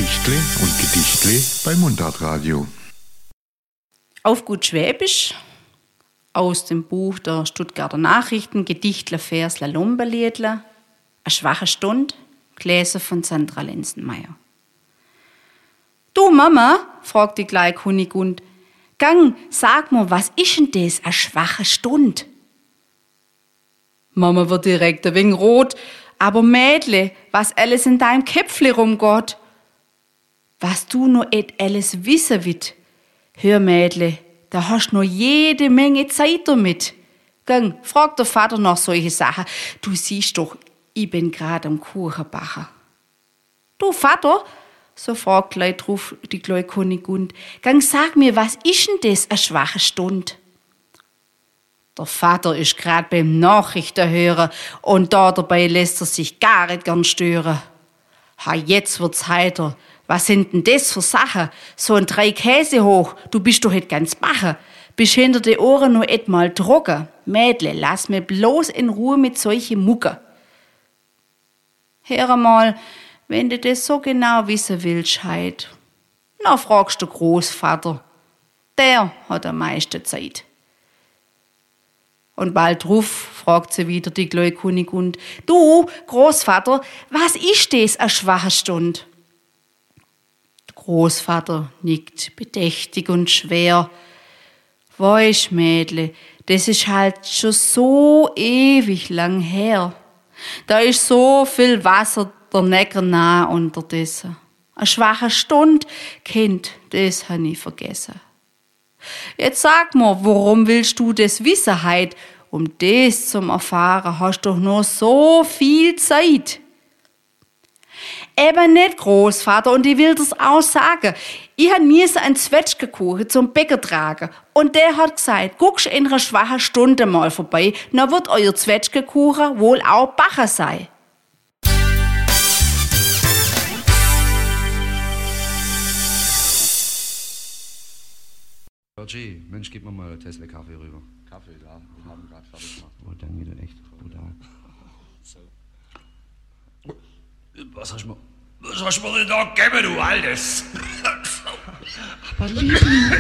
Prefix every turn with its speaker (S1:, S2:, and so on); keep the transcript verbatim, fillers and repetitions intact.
S1: Geschichtle und Gedichtle bei Mundartradio.
S2: Auf gut Schwäbisch aus dem Buch der Stuttgarter Nachrichten, Gedichtler, Versler, Lomberliedler, eine schwache Stund, Gläser von Sandra Lenzenmeier. Du Mama, fragt die gleich Kunigund, gang, sag mir, was ist denn das, eine schwache Stund? Mama wird direkt ein wenig rot, aber Mädle, was alles in deinem Köpfle rumgeht, was du noch et alles wissen wird, hör Mädle, da hast noch jede Menge Zeit damit. Gang, frag der Vater nach solche Sachen. Du siehst doch, ich bin gerade am Kuchenbacken. Du Vater, so fragt gleich drauf die kleine Kunigund, gang, sag mir, was ist denn das, eine schwache Stund? Der Vater ist grad beim Nachrichten hören und da dabei lässt er sich gar nicht gern stören. Ha, jetzt wird's heiter. Was sind denn das für Sachen? So ein drei Käse hoch, du bist doch et ganz bache. Bist hinter de Ohren nur et mal trocken. Mädle, lass mir bloß in Ruhe mit solche Mucke. Hör mal, wenn du das so genau wissen willst, heit, na fragst du Großvater. Der hat am meisten Zeit. Und bald drauf fragt sie wieder die kleine Kunigund, du, Großvater, was ist das, eine schwache Stund? Der Großvater nickt bedächtig und schwer. Weisst, Mädle, das ist halt schon so ewig lang her. Da ist so viel Wasser der Neckar nah unterdessen. Eine schwache Stund, Kind, das han ich vergessen. Jetzt sag mir, warum willst du das wissen heit? Um das zum Erfahren hast du doch nur so viel Zeit. Eben nicht, Großvater, und ich will das auch sagen. Ich hab nie so einen Zwetschgenkuchen zum Bäcker tragen. Und der hat gesagt, guckst in einer schwachen Stunde mal vorbei, dann wird euer Zwetschgenkuchen wohl auch backen sein.
S3: Georgie, Mensch, gib mir mal einen Tesla Kaffee rüber.
S4: Kaffee, ja, wir haben gerade fertig gemacht.
S3: Oh, danke dir, echt brutal.
S4: So.
S3: Was hast du mir, was hast du mir denn da gegeben, du Altes?
S2: Aber Liebling,